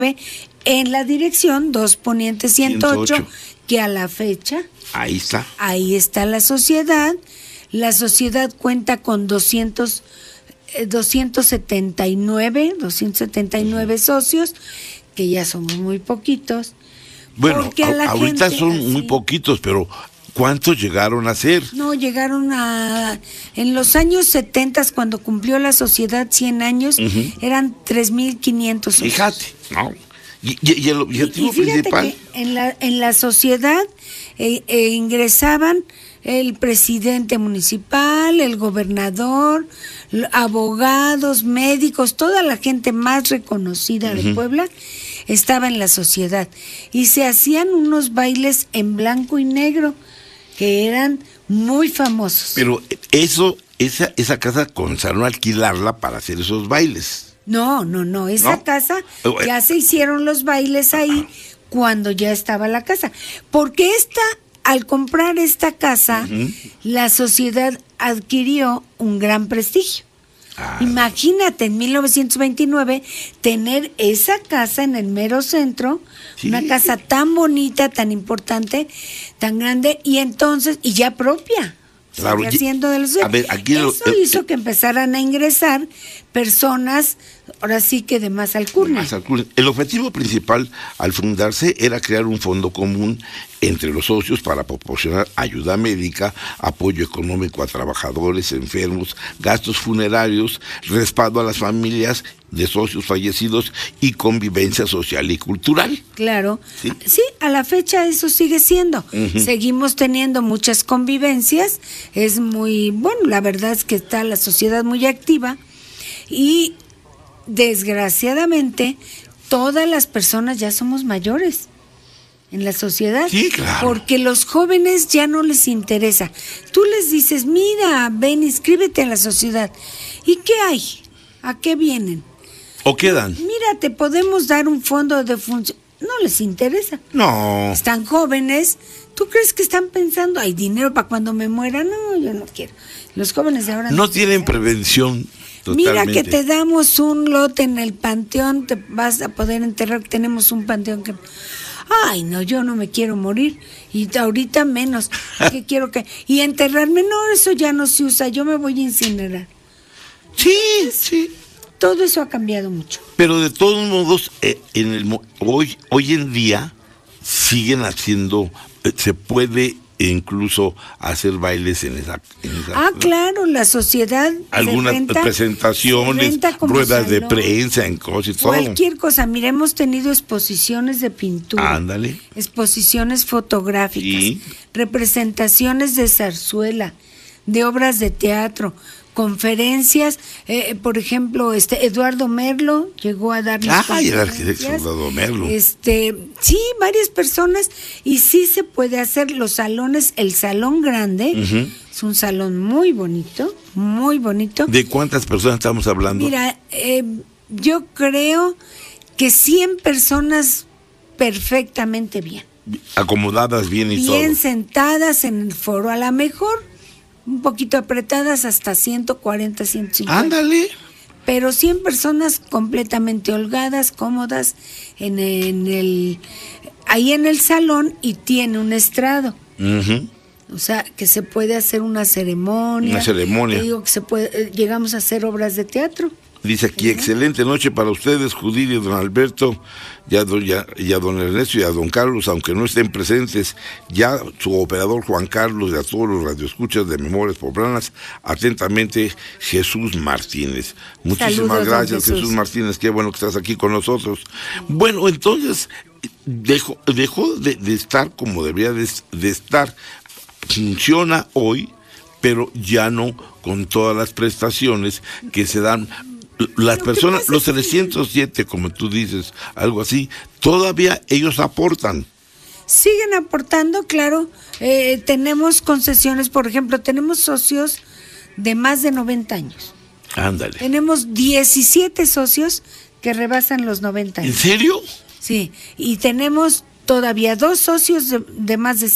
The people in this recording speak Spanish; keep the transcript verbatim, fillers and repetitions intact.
en la dirección dos Poniente ciento ocho, ciento ocho, que a la fecha, ahí está. Ahí está la sociedad. La sociedad cuenta con doscientos, eh, doscientos setenta y nueve uh-huh. socios, que ya somos muy poquitos. Bueno, a, ahorita gente, son así, muy poquitos, pero ¿cuántos llegaron a ser? No, llegaron a... En los años setenta, cuando cumplió la sociedad cien años, uh-huh. eran tres mil quinientos socios. Fíjate, ¿no? Y, y, y el objetivo y, y principal... Que en, la, en la sociedad eh, eh, ingresaban el presidente municipal, el gobernador, abogados, médicos, toda la gente más reconocida uh-huh. de Puebla estaba en la sociedad. Y se hacían unos bailes en blanco y negro que eran muy famosos. Pero eso, esa, esa casa comenzaron a alquilarla para hacer esos bailes. No, no, no, esa ¿No? casa ya se hicieron los bailes ahí cuando ya estaba la casa. Porque esta, al comprar esta casa, uh-huh. la sociedad adquirió un gran prestigio. Ah. Imagínate, en mil novecientos veintinueve, tener esa casa en el mero centro, sí. una casa tan bonita, tan importante, tan grande, y entonces, y ya propia. Claro, haciendo de los... a ver, aquí Eso lo, hizo eh, que empezaran a ingresar personas, ahora sí que de más alcurnia. Más alcurnia. El objetivo principal al fundarse era crear un fondo común entre los socios para proporcionar ayuda médica, apoyo económico a trabajadores enfermos, gastos funerarios, respaldo a las familias de socios fallecidos y convivencia social y cultural. Claro, sí, sí, a la fecha eso sigue siendo. Uh-huh. Seguimos teniendo muchas convivencias, es muy, bueno, la verdad es que está la sociedad muy activa y desgraciadamente todas las personas ya somos mayores en la sociedad, sí, claro. porque los jóvenes ya no les interesa. Tú les dices, mira, ven, inscríbete a la sociedad. ¿Y qué hay? ¿A qué vienen? ¿O quedan? Mira, te podemos dar un fondo de función. No les interesa. No. Están jóvenes. ¿Tú crees que están pensando, hay dinero para cuando me muera? No, yo no quiero. Los jóvenes de ahora no, no tienen prevención. Totalmente. Mira que te damos un lote en el panteón, te vas a poder enterrar, tenemos un panteón que... Ay, no, yo no me quiero morir, y ahorita menos, que quiero que... Y enterrarme, no, eso ya no se usa, yo me voy a incinerar. Sí, sí. Todo eso ha cambiado mucho. Pero de todos modos, eh, en el hoy, hoy en día, siguen haciendo, eh, se puede... e incluso hacer bailes en esa... En esa ah, claro, la sociedad... Algunas renta, presentaciones, ruedas de prensa, en cosas y todo. Cualquier cosa. Mira, hemos tenido exposiciones de pintura. Ándale. Exposiciones fotográficas. ¿Sí? Representaciones de zarzuela, de obras de teatro, conferencias, eh, por ejemplo, este Eduardo Merlo llegó a darnos ah, el arquitecto Eduardo Merlo. Este, sí, varias personas, y sí se puede hacer los salones, el salón grande, uh-huh. es un salón muy bonito, muy bonito. ¿De cuántas personas estamos hablando? Mira, eh, yo creo que cien personas perfectamente bien. Acomodadas bien y bien todo. Bien sentadas en el foro, a lo mejor un poquito apretadas hasta ciento cuarenta, ciento cincuenta. Ándale. Pero cien personas completamente holgadas, cómodas, en, en el ahí en el salón, y tiene un estrado. Uh-huh. O sea, que se puede hacer una ceremonia. Una ceremonia. Te digo que se puede, llegamos a hacer obras de teatro. Dice aquí, ¿sí? Excelente noche para ustedes, Judith y don Alberto, y a, don, ya, y a don Ernesto y a don Carlos, aunque no estén presentes, ya su operador Juan Carlos y a todos los radioescuchas de Memorias Poblanas, atentamente Jesús Martínez. Muchísimas Saludos, gracias, Jesús. Jesús Martínez, qué bueno que estás aquí con nosotros. Bueno, entonces, dejó, dejó de, de estar como debería de, de estar, funciona hoy, pero ya no con todas las prestaciones que se dan. Las personas, los trescientos siete, como tú dices, algo así, todavía ellos aportan. Siguen aportando, claro. Eh, tenemos concesiones, por ejemplo, tenemos socios de más de noventa años. Ándale. Tenemos diecisiete socios que rebasan los noventa años. ¿En serio? Sí, y tenemos todavía dos socios de, de más de